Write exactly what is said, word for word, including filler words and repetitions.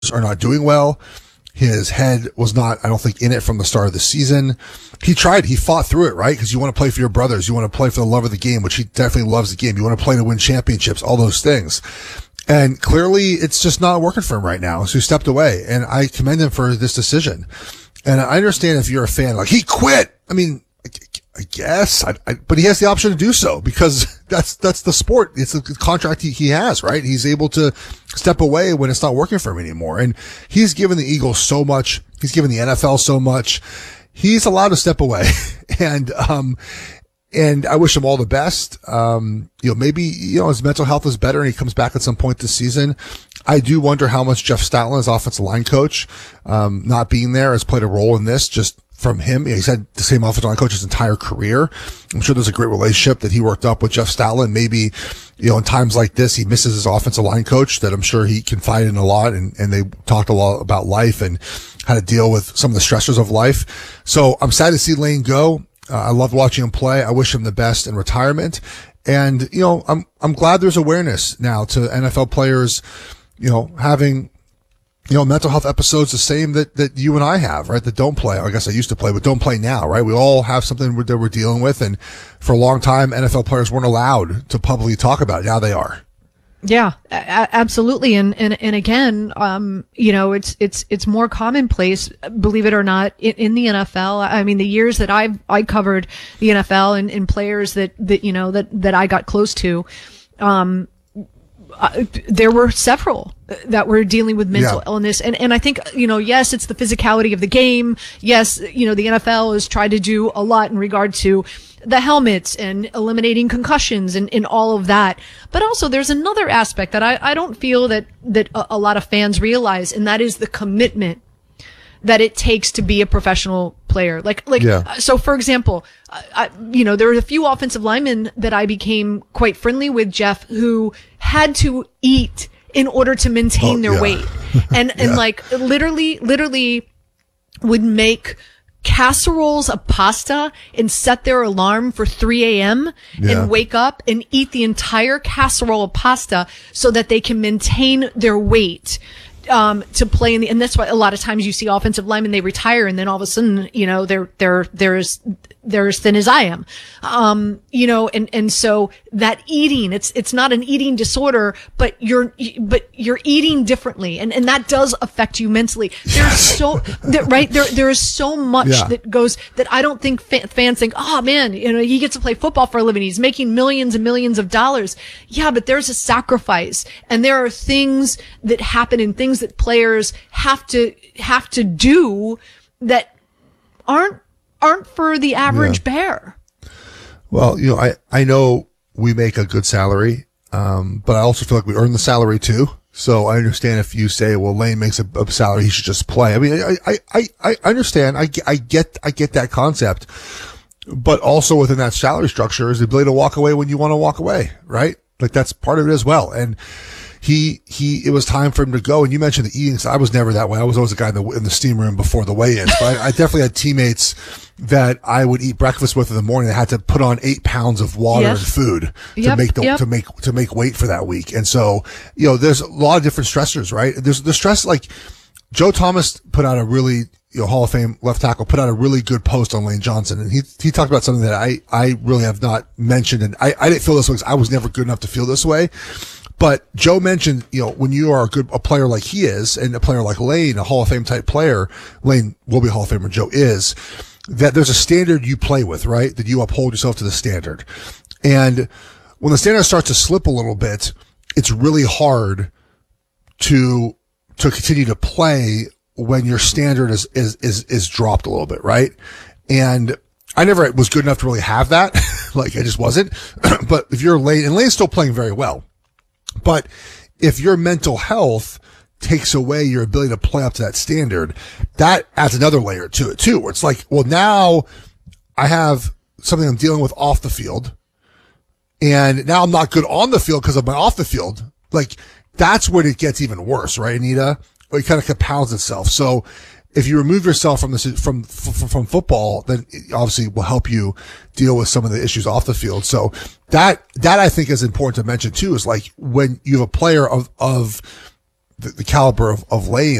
are not doing well. His head was not, I don't think, in it from the start of the season. He tried. He fought through it, right? Because you want to play for your brothers. You want to play for the love of the game, which he definitely loves the game. You want to play to win championships, all those things. And clearly, it's just not working for him right now. So he stepped away. And I commend him for this decision. And I understand if you're a fan, like, he quit. I mean, I guess, I, I, but he has the option to do so because that's, that's the sport. It's the contract he, he has, right? He's able to step away when it's not working for him anymore. And he's given the Eagles so much. He's given the N F L so much. He's allowed to step away. and, um, and I wish him all the best. Um, you know, maybe, you know, his mental health is better and he comes back at some point this season. I do wonder how much Jeff Stoutland, his offensive line coach, um, not being there has played a role in this, just from him. He's had the same offensive line coach his entire career. I'm sure there's a great relationship that he worked up with Jeff Stoutland. Maybe, you know, in times like this, he misses his offensive line coach that I'm sure he confided in a lot, and, and they talked a lot about life and how to deal with some of the stressors of life. So I'm sad to see Lane go. Uh, I loved watching him play. I wish him the best in retirement. And, you know, I'm, I'm glad there's awareness now to N F L players, you know, having, you know, mental health episodes the same that, that you and I have, right? That don't play. I guess I used to play, but don't play now, right? We all have something that we're dealing with. And for a long time, N F L players weren't allowed to publicly talk about it. Now they are. Yeah, a- absolutely. And, and, and again, um, you know, it's, it's, it's more commonplace, believe it or not, in, in the N F L. I mean, the years that I've, I covered the N F L and, and players that, that, you know, that, that I got close to, um, Uh, there were several that were dealing with mental yeah. illness. And, and I think, you know, yes, it's the physicality of the game. Yes, you know, the N F L has tried to do a lot in regard to the helmets and eliminating concussions and, and all of that. But also there's another aspect that I, I don't feel that, that a, a lot of fans realize, and that is the commitment that it takes to be a professional player. Like, like, yeah. so for example, I, you know, there were a few offensive linemen that I became quite friendly with, Jeff, who had to eat in order to maintain oh, their yeah. weight. And, yeah. and like literally, literally would make casseroles of pasta and set their alarm for three a.m. Yeah. and wake up and eat the entire casserole of pasta so that they can maintain their weight. Um, to play in the, and that's why a lot of times you see offensive linemen, they retire and then all of a sudden, you know, they're, they're, they're as, they're as thin as I am. Um, you know, and, and so that eating, it's, it's not an eating disorder, but you're, but you're eating differently. And, and that does affect you mentally. There's Yes. so, that, right? There, there is so much Yeah. that goes that I don't think fa- fans think, oh man, you know, he gets to play football for a living. He's making millions and millions of dollars. Yeah, but there's a sacrifice and there are things that happen and things that players have to have to do that aren't aren't for the average Yeah. bear. Well, you know, I, I know we make a good salary, um, but I also feel like we earn the salary too. So I understand if you say, well, Lane makes a, a salary, he should just play. I mean, I, I, I, I understand. I, I get, I get that concept, but also within that salary structure is the ability to walk away when you want to walk away, right? Like that's part of it as well. And he, he, it was time for him to go. And you mentioned the eating. So I was never that way. I was always the guy in the, in the steam room before the weigh-ins, but I, I definitely had teammates that I would eat breakfast with in the morning that had to put on eight pounds of water Yes. and food to Yep, make the, yep. to make, to make weight for that week. And so, you know, there's a lot of different stressors, right? There's the stress, like Joe Thomas put out a really, you know, Hall of Fame left tackle put out a really good post on Lane Johnson. And he, he talked about something that I, I really have not mentioned. And I, I didn't feel this way because I was never good enough to feel this way. But Joe mentioned, you know, when you are a good, a player like he is and a player like Lane, a Hall of Fame type player, Lane will be a Hall of Famer, Joe is, that there's a standard you play with, right? That you uphold yourself to the standard. And when the standard starts to slip a little bit, it's really hard to, to continue to play when your standard is, is, is, is dropped a little bit, right? And I never was good enough to really have that. Like I just wasn't. But if you're Lane, and Lane's still playing very well, but if your mental health takes away your ability to play up to that standard, that adds another layer to it too, where it's like, well, now I have something I'm dealing with off the field, and now I'm not good on the field because of my off the field. Like that's when it gets even worse, right, Anita? It kind of compounds itself. So if you remove yourself from this, from, from, from football, then it obviously will help you deal with some of the issues off the field. So that, that I think is important to mention too, is like when you have a player of, of the, the caliber of, of Lane.